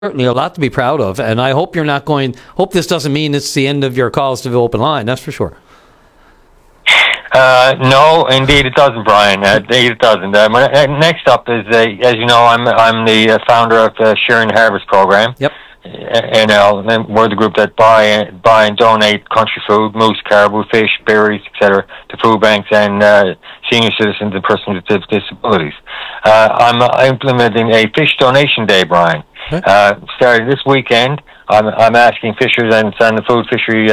certainly a lot to be proud of, and I hope hope this doesn't mean it's the end of your calls to the open line, that's for sure. No, indeed it doesn't, Brian. Indeed it doesn't. Next up is, as you know, I'm the founder of the Sharing the Harvest program. Yep. And we're the group that buy and donate country food, moose, caribou, fish, berries, etc., to food banks and senior citizens and persons with disabilities. I'm implementing a fish donation day, Brian. Okay. Starting this weekend, I'm asking fishers and the food fishery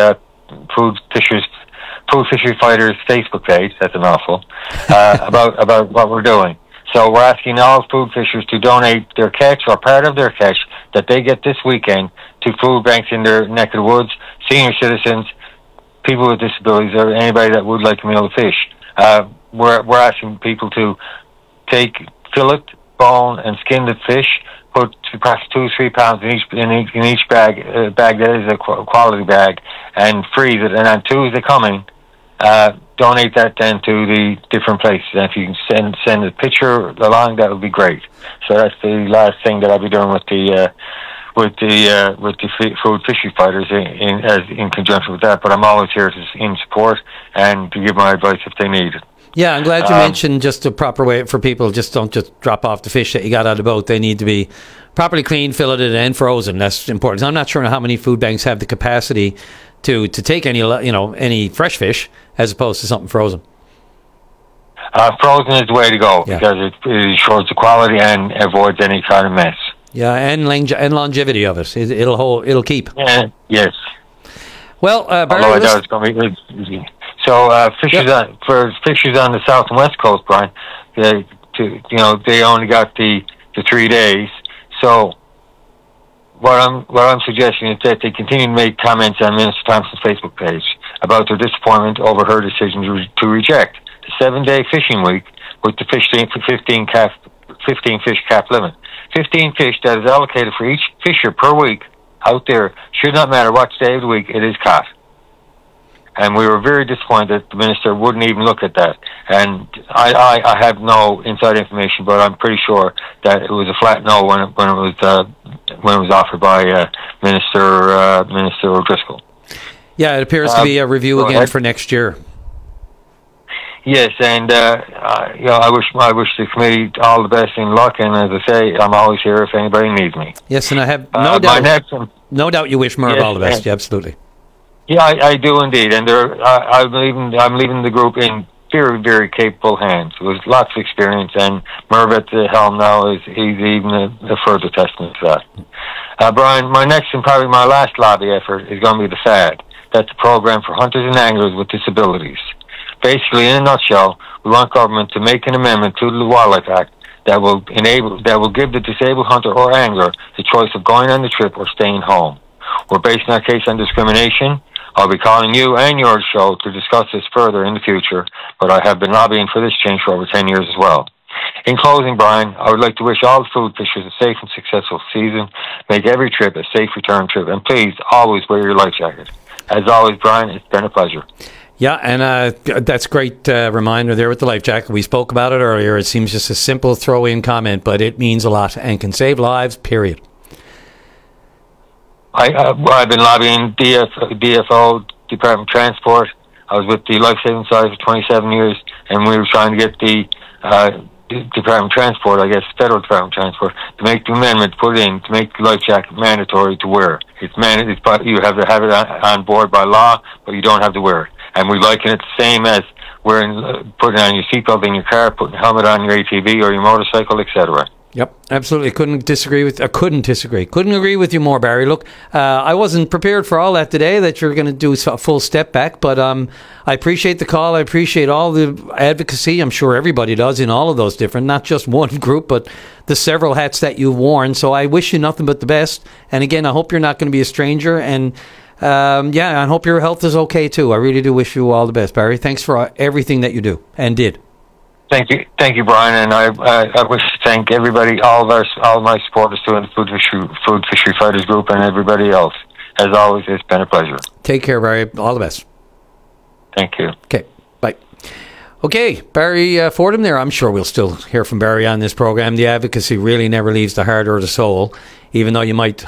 fighters Facebook page, that's a mouthful, about what we're doing. So we're asking all food fishers to donate their catch or part of their catch that they get this weekend to food banks in their neck of the woods, senior citizens, people with disabilities, or anybody that would like a meal of fish. We're asking people to take fillet, bone, and skin the fish, put perhaps 2 or 3 pounds in each bag that is a quality bag, and freeze it. And on Tuesday coming, donate that then to the different places. And if you can send a picture along, that would be great. So that's the last thing that I'll be doing with the food fishery fighters in conjunction with that. But I'm always here in support and to give my advice if they need it. Yeah, I'm glad you mentioned just the proper way for people. Just don't just drop off the fish that you got out of the boat. They need to be properly cleaned, filleted, and frozen. That's important. I'm not sure how many food banks have the capacity to take any fresh fish as opposed to something frozen. Frozen is the way to go, because it ensures the quality and avoids any kind of mess. Yeah, and longevity of it. It'll keep. Yeah, yes. Well, Barry, although I doubt it's going to be. So for fishers on the south and west coast, Brian, they only got the 3 days. So what I'm suggesting is that they continue to make comments on Minister Thompson's Facebook page about their disappointment over her decision to reject the 7-day fishing week with the 15 fish cap limit. 15 fish that is allocated for each fisher per week out there, should not matter what day of the week it is caught. And we were very disappointed that the minister wouldn't even look at that. And I have no inside information, but I'm pretty sure that it was a flat no when it was offered by Minister O'Driscoll. Yeah, it appears to be a review again for next year. Yes, and I wish the committee all the best in luck. And as I say, I'm always here if anybody needs me. Yes, and I have no doubt you wish Merv all the best. Yeah, absolutely. Yeah, I do indeed, and I'm leaving the group in very, very capable hands with lots of experience, and Merv at the helm now he's even a further testament to that. Brian, my next and probably my last lobby effort is going to be the FAD. That's the Program for Hunters and Anglers with Disabilities. Basically, in a nutshell, we want government to make an amendment to the Wildlife Act that will give the disabled hunter or angler the choice of going on the trip or staying home. We're basing our case on discrimination. I'll be calling you and your show to discuss this further in the future, but I have been lobbying for this change for over 10 years as well. In closing, Brian, I would like to wish all the food fishers a safe and successful season, make every trip a safe return trip, and please always wear your life jacket. As always, Brian, it's been a pleasure. Yeah, and that's a great reminder there with the life jacket. We spoke about it earlier. It seems just a simple throw-in comment, but it means a lot and can save lives, period. I've been lobbying DFO, Department of Transport. I was with the Life Saving Society for 27 years, and we were trying to get the Department of Transport, I guess, Federal Department of Transport, to make the amendment put in to make the life jacket mandatory to wear. It's mandatory. You have to have it on board by law, but you don't have to wear it. And we liken it the same as putting on your seatbelt in your car, putting a helmet on your ATV or your motorcycle, etc. Yep, absolutely. Couldn't agree with you more, Barry. Look, I wasn't prepared for all that today, that you're going to do a full step back, but I appreciate the call. I appreciate all the advocacy. I'm sure everybody does in all of those different, not just one group, but the several hats that you've worn. So I wish you nothing but the best. And again, I hope you're not going to be a stranger. And I hope your health is okay too. I really do wish you all the best, Barry. Thanks for everything that you do and did. Thank you, Brian, and I wish to thank everybody, all my supporters too, in the Food Fishery Fighters Group, and everybody else. As always, it's been a pleasure. Take care, Barry. All the best. Thank you. Okay, bye. Okay, Barry Fordham there. I'm sure we'll still hear from Barry on this programme. The advocacy really never leaves the heart or the soul, even though you might